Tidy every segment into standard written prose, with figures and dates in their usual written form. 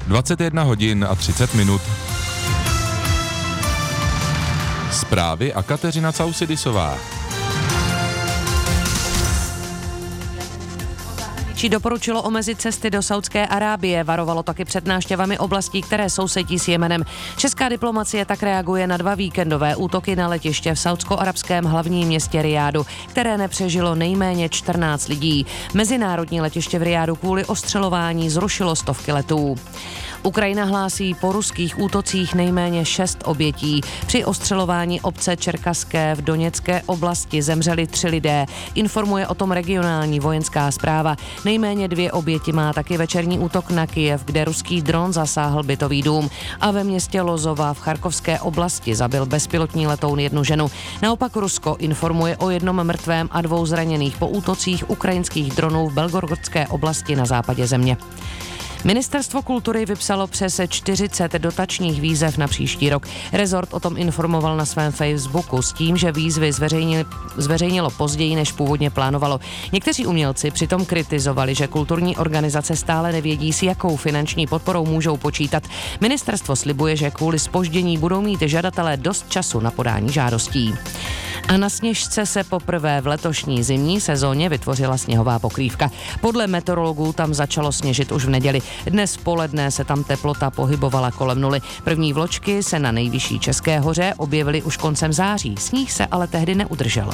21 hodin a 30 minut. Zprávy a Kateřina Causidisová. Či doporučilo omezit cesty do Saudské Arábie, varovalo taky před návštěvami oblastí, které sousedí s Jemenem. Česká diplomacie tak reaguje na 2 víkendové útoky na letiště v saúdsko-arabském hlavním městě Rijádu, které nepřežilo nejméně 14 lidí. Mezinárodní letiště v Rijádu kvůli ostřelování zrušilo stovky letů. Ukrajina hlásí po ruských útocích nejméně 6 obětí. Při ostřelování obce Čerkaské v Doněcké oblasti zemřeli 3 lidé. Informuje o tom regionální vojenská správa. Nejméně 2 oběti má taky večerní útok na Kyjev, kde ruský dron zasáhl bytový dům. A ve městě Lozova v Charkovské oblasti zabil bezpilotní letoun 1 ženu. Naopak Rusko informuje o 1 mrtvém a 2 zraněných po útocích ukrajinských dronů v Belgorodské oblasti na západě země. Ministerstvo kultury vypsalo přes 40 dotačních výzev na příští rok. Rezort o tom informoval na svém Facebooku s tím, že výzvy zveřejnilo později, než původně plánovalo. Někteří umělci přitom kritizovali, že kulturní organizace stále nevědí, s jakou finanční podporou můžou počítat. Ministerstvo slibuje, že kvůli zpoždění budou mít žadatelé dost času na podání žádostí. A na Sněžce se poprvé v letošní zimní sezóně vytvořila sněhová pokrývka. Podle meteorologů tam začalo sněžit už v neděli. Dnes poledne se tam teplota pohybovala kolem 0. První vločky se na nejvyšší České hoře objevily už koncem září. Sníh se ale tehdy neudržel.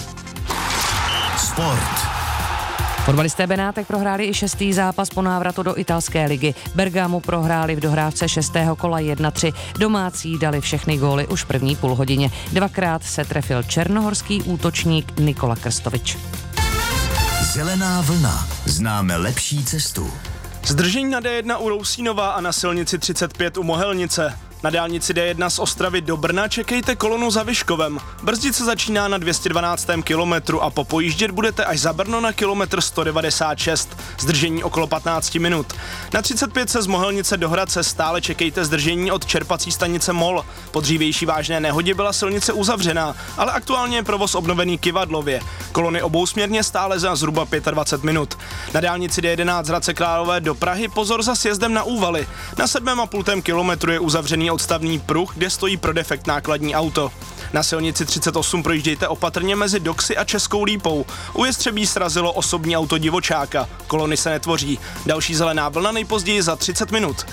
Sport. Fotbalisté Benátek prohráli i 6. zápas po návratu do italské ligy. Bergamu prohráli v dohrávce 6. kola 1-3. Domácí dali všechny góly už v první půlhodině. 2krát se trefil černohorský útočník Nikola Krstovič. Zelená vlna. Známe lepší cestu. Zdržení na D1 u Rousínova a na silnici 35 u Mohelnice. Na dálnici D1 z Ostravy do Brna čekejte kolonu za Vyškovem. Brzdit se začíná na 212. kilometru a popojíždět budete až za Brno na kilometr 196. Zdržení okolo 15 minut. Na 35 se z Mohelnice do Hradce stále čekejte zdržení od čerpací stanice MOL. Po dřívější vážné nehodě byla silnice uzavřená, ale aktuálně je provoz obnovený Kyvadlově. Kolony obousměrně stále za zhruba 25 minut. Na dálnici D11 z Hradce Králové do Prahy pozor za sjezdem na Úvaly. Na 7,5 kilometru je uzavřený odstavný pruh, kde stojí pro defekt nákladní auto. Na silnici 38 projíždějte opatrně mezi Doxy a Českou Lípou. U Jestřebí srazilo osobní auto divočáka. Kolony se netvoří. Další zelená vlna nejpozději za 30 minut.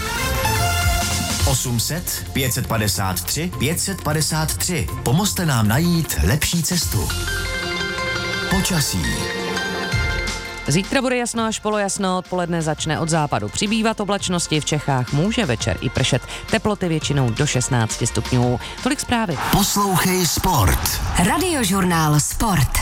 800 553 553. Pomozte nám najít lepší cestu. Počasí. Zítra bude jasno až polojasno, odpoledne začne od západu přibývat oblačnosti, v Čechách může večer i pršet. Teploty většinou do 16 stupňů. Tolik zprávy. Poslouchej Sport. Radiožurnál Sport.